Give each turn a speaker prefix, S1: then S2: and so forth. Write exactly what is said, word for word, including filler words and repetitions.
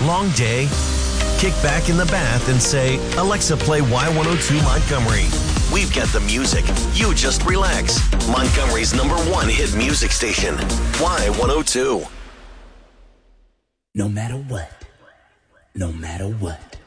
S1: Long day? Kick back in the bath and say, Alexa, play Y one oh two Montgomery. We've got the music. You just relax. Montgomery's number one hit music station, Y one oh two.
S2: No matter what, no matter what,